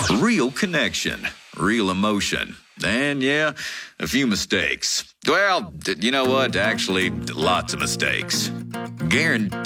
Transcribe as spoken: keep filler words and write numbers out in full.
Real connection, real emotion, and yeah, a few mistakes. Well, you know what? Actually, lots of mistakes. Guaranteed.